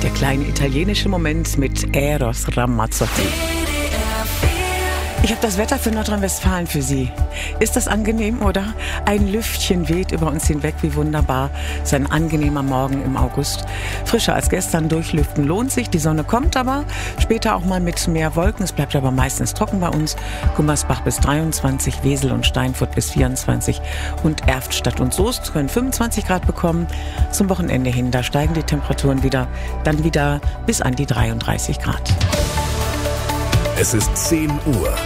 Der kleine italienische Moment mit Eros Ramazzotti. Ich habe das Wetter für Nordrhein-Westfalen für Sie. Ist das angenehm, oder? Ein Lüftchen weht über uns hinweg, wie wunderbar. Es ist ein angenehmer Morgen im August. Frischer als gestern, durchlüften lohnt sich. Die Sonne kommt aber, später auch mal mit mehr Wolken. Es bleibt aber meistens trocken bei uns. Gummersbach bis 23, Wesel und Steinfurt bis 24 und Erftstadt und Soest können 25 Grad bekommen. Zum Wochenende hin, da steigen die Temperaturen dann wieder bis an die 33 Grad. Es ist 10 Uhr.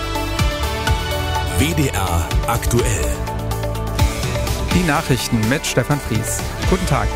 WDR aktuell. Die Nachrichten mit Stefan Fries. Guten Tag.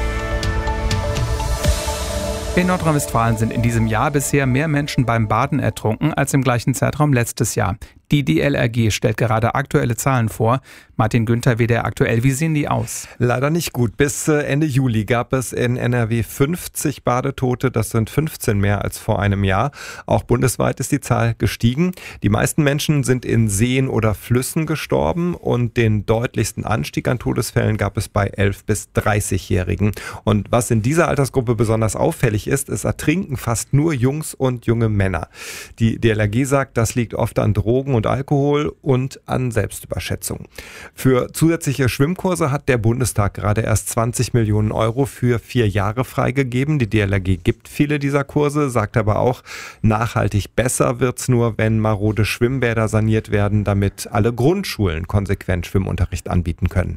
In Nordrhein-Westfalen sind in diesem Jahr bisher mehr Menschen beim Baden ertrunken als im gleichen Zeitraum letztes Jahr. Die DLRG stellt gerade aktuelle Zahlen vor. Martin Günther, WDR aktuell, wie sehen die aus? Leider nicht gut. Bis Ende Juli gab es in NRW 50 Badetote. Das sind 15 mehr als vor einem Jahr. Auch bundesweit ist die Zahl gestiegen. Die meisten Menschen sind in Seen oder Flüssen gestorben und den deutlichsten Anstieg an Todesfällen gab es bei 11- bis 30-Jährigen. Und was in dieser Altersgruppe besonders auffällig ist, es ertrinken fast nur Jungs und junge Männer. Die DLRG sagt, das liegt oft an Drogen und Alkohol und an Selbstüberschätzung. Für zusätzliche Schwimmkurse hat der Bundestag gerade erst 20 Millionen Euro für 4 Jahre freigegeben. Die DLRG gibt viele dieser Kurse, sagt aber auch, nachhaltig besser wird's nur, wenn marode Schwimmbäder saniert werden, damit alle Grundschulen konsequent Schwimmunterricht anbieten können.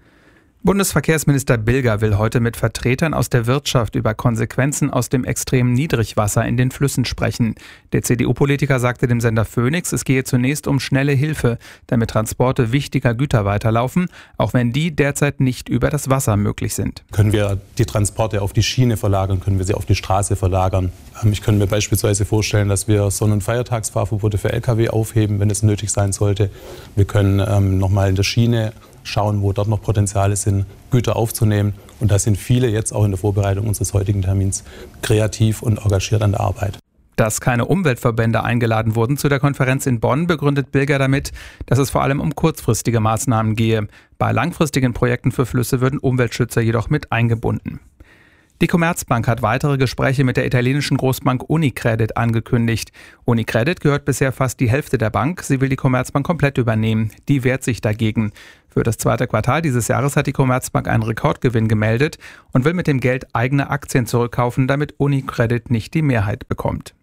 Bundesverkehrsminister Bilger will heute mit Vertretern aus der Wirtschaft über Konsequenzen aus dem extremen Niedrigwasser in den Flüssen sprechen. Der CDU-Politiker sagte dem Sender Phoenix, es gehe zunächst um schnelle Hilfe, damit Transporte wichtiger Güter weiterlaufen, auch wenn die derzeit nicht über das Wasser möglich sind. Können wir die Transporte auf die Schiene verlagern, können wir sie auf die Straße verlagern? Ich könnte mir beispielsweise vorstellen, dass wir Sonn- und Feiertagsfahrverbote für Lkw aufheben, wenn es nötig sein sollte. Wir können nochmal in der Schiene schauen, wo dort noch Potenziale sind, Güter aufzunehmen. Und da sind viele jetzt auch in der Vorbereitung unseres heutigen Termins kreativ und engagiert an der Arbeit. Dass keine Umweltverbände eingeladen wurden zu der Konferenz in Bonn, begründet Bilger damit, dass es vor allem um kurzfristige Maßnahmen gehe. Bei langfristigen Projekten für Flüsse würden Umweltschützer jedoch mit eingebunden. Die Commerzbank hat weitere Gespräche mit der italienischen Großbank Unicredit angekündigt. Unicredit gehört bisher fast die Hälfte der Bank. Sie will die Commerzbank komplett übernehmen. Die wehrt sich dagegen. Für das zweite Quartal dieses Jahres hat die Commerzbank einen Rekordgewinn gemeldet und will mit dem Geld eigene Aktien zurückkaufen, damit Unicredit nicht die Mehrheit bekommt.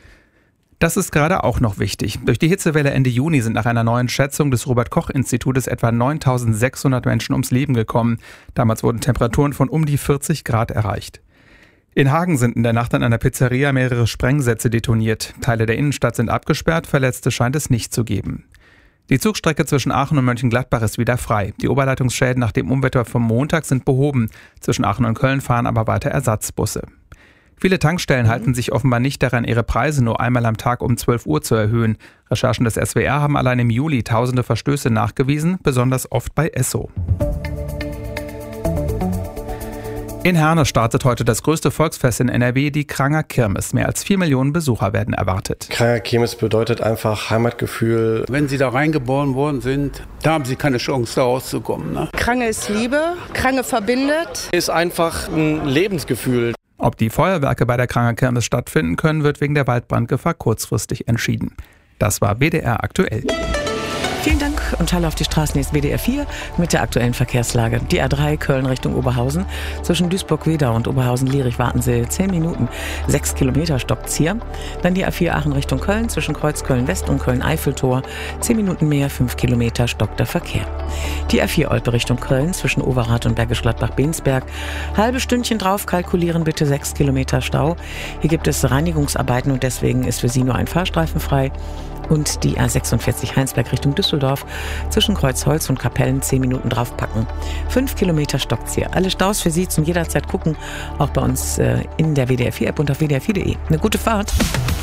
Das ist gerade auch noch wichtig. Durch die Hitzewelle Ende Juni sind nach einer neuen Schätzung des Robert-Koch-Institutes etwa 9.600 Menschen ums Leben gekommen. Damals wurden Temperaturen von um die 40 Grad erreicht. In Hagen sind in der Nacht an einer Pizzeria mehrere Sprengsätze detoniert. Teile der Innenstadt sind abgesperrt, Verletzte scheint es nicht zu geben. Die Zugstrecke zwischen Aachen und Mönchengladbach ist wieder frei. Die Oberleitungsschäden nach dem Unwetter vom Montag sind behoben. Zwischen Aachen und Köln fahren aber weiter Ersatzbusse. Viele Tankstellen halten sich offenbar nicht daran, ihre Preise nur einmal am Tag um 12 Uhr zu erhöhen. Recherchen des SWR haben allein im Juli tausende Verstöße nachgewiesen, besonders oft bei Esso. In Herne startet heute das größte Volksfest in NRW, die Kranger Kirmes. Mehr als 4 Millionen Besucher werden erwartet. Kranger Kirmes bedeutet einfach Heimatgefühl. Wenn Sie da reingeboren worden sind, da haben Sie keine Chance, da rauszukommen. Ne? Krange ist Liebe, Krange verbindet. Ist einfach ein Lebensgefühl. Ob die Feuerwerke bei der Kranger Kirmes stattfinden können, wird wegen der Waldbrandgefahr kurzfristig entschieden. Das war WDR aktuell. Vielen Dank und Hallo auf die Straßen, jetzt WDR 4 mit der aktuellen Verkehrslage. Die A3 Köln Richtung Oberhausen. Zwischen Duisburg-Wedau und Oberhausen-Lierich warten Sie 10 Minuten. 6 Kilometer stopпт's hier. Dann die A4 Aachen Richtung Köln zwischen Kreuz Köln-West und Köln-Eiffeltor. 10 Minuten mehr, 5 Kilometer stoppt der Verkehr. Die A4 Olpe Richtung Köln zwischen Overath und Bergisch Gladbach-Bensberg. Halbe Stündchen drauf, kalkulieren bitte 6 Kilometer Stau. Hier gibt es Reinigungsarbeiten und deswegen ist für Sie nur ein Fahrstreifen frei. Und die A46 Heinsberg Richtung Düsseldorf zwischen Kreuzholz und Kapellen 10 Minuten draufpacken. 5 Kilometer stockt's hier. Alle Staus für Sie zum jederzeit gucken, auch bei uns in der WDR 4 App und auf WDR4.de. Eine gute Fahrt.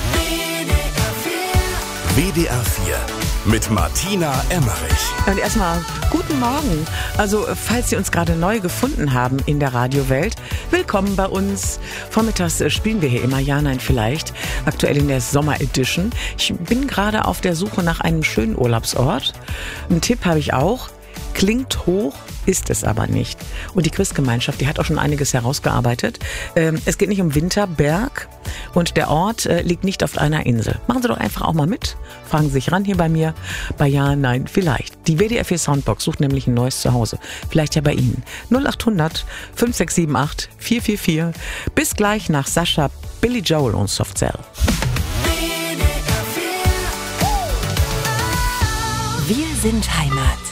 WDR 4 mit Martina Emmerich. Und erstmal guten Morgen. Also falls Sie uns gerade neu gefunden haben in der Radiowelt, willkommen bei uns. Vormittags spielen wir hier immer Ja, Nein, Vielleicht. Aktuell in der Sommer-Edition. Ich bin gerade auf der Suche nach einem schönen Urlaubsort. Einen Tipp habe ich auch. Klingt hoch, ist es aber nicht. Und die Quizgemeinschaft, die hat auch schon einiges herausgearbeitet. Es geht nicht um Winterberg und der Ort liegt nicht auf einer Insel. Machen Sie doch einfach auch mal mit. Fragen Sie sich ran hier bei mir. Bei Ja, Nein, Vielleicht. Die WDR 4 Soundbox sucht nämlich ein neues Zuhause. Vielleicht ja bei Ihnen. 0800 5678 444. Bis gleich nach Sascha, Billy Joel und Soft Cell. Wir sind Heimat.